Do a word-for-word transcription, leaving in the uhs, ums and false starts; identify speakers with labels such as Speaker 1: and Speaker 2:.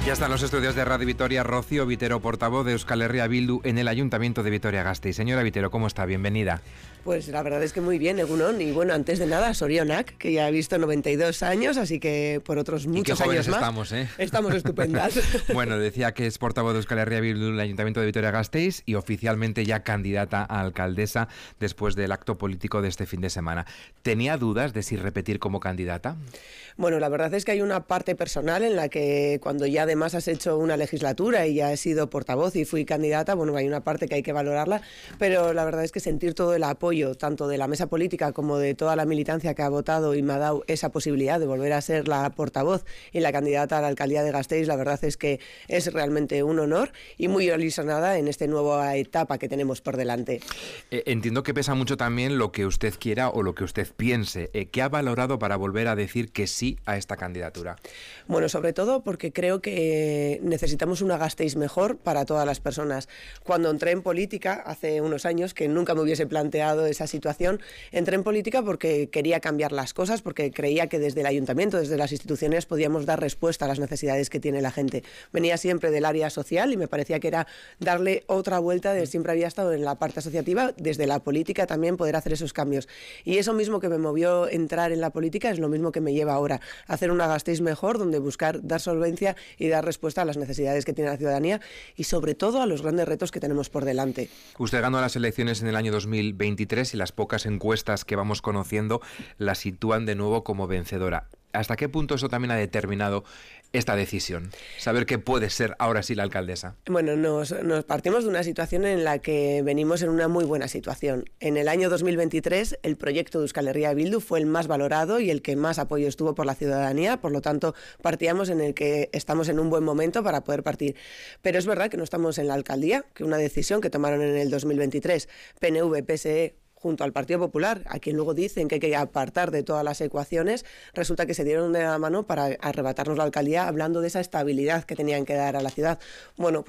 Speaker 1: Ya están los estudios de Radio Vitoria. Rocío Vitero, portavoz de Euskal Herria Bildu en el Ayuntamiento de Vitoria-Gasteiz. Señora Vitero, ¿cómo está? Bienvenida.
Speaker 2: Pues la verdad es que muy bien, Egunon. Y bueno, antes de nada, Sorionak, que ya ha visto noventa y dos años, así que por otros muchos años más.
Speaker 1: estamos, ¿eh?
Speaker 2: Estamos estupendas.
Speaker 1: Bueno, decía que es portavoz de Euskal Herria Bildu en el Ayuntamiento de Vitoria-Gasteiz y oficialmente ya candidata a alcaldesa después del acto político de este fin de semana. ¿Tenía dudas de si repetir como candidata?
Speaker 2: Bueno, la verdad es que hay una parte personal en la que cuando ya además has hecho una legislatura y ya he sido portavoz y fui candidata, bueno, hay una parte que hay que valorarla, pero la verdad es que sentir todo el apoyo, tanto de la mesa política como de toda la militancia que ha votado y me ha dado esa posibilidad de volver a ser la portavoz y la candidata a la alcaldía de Gasteiz, la verdad es que es realmente un honor y muy ilusionada en esta nueva etapa que tenemos por delante.
Speaker 1: Eh, entiendo que pesa mucho también lo que usted quiera o lo que usted piense. Eh, ¿Qué ha valorado para volver a decir que sí a esta candidatura?
Speaker 2: Bueno, sobre todo porque creo que necesitamos una Gasteiz mejor para todas las personas. Cuando entré en política, hace unos años, que nunca me hubiese planteado esa situación, entré en política porque quería cambiar las cosas, porque creía que desde el ayuntamiento, desde las instituciones, podíamos dar respuesta a las necesidades que tiene la gente. Venía siempre del área social y me parecía que era darle otra vuelta, de siempre había estado en la parte asociativa, desde la política también poder hacer esos cambios. Y eso mismo que me movió entrar en la política es lo mismo que me lleva ahora, a hacer una Gasteiz mejor, donde buscar dar solvencia y dar respuesta a las necesidades que tiene la ciudadanía y sobre todo a los grandes retos que tenemos por delante.
Speaker 1: Usted ganó las elecciones en el año dos mil veintitrés y las pocas encuestas que vamos conociendo la sitúan de nuevo como vencedora. ¿Hasta qué punto eso también ha determinado esta decisión? Saber que puede ser ahora sí la alcaldesa.
Speaker 2: Bueno, nos, nos partimos de una situación en la que venimos en una muy buena situación. En el año dos mil veintitrés el proyecto de Euskal Herria Bildu fue el más valorado y el que más apoyo estuvo por la ciudadanía, por lo tanto partíamos en el que estamos en un buen momento para poder partir. Pero es verdad que no estamos en la alcaldía, que una decisión que tomaron en el dos mil veintitrés P N V, P S E junto al Partido Popular, a quien luego dicen que hay que apartar de todas las ecuaciones, resulta que se dieron de la mano para arrebatarnos la alcaldía hablando de esa estabilidad que tenían que dar a la ciudad. Bueno,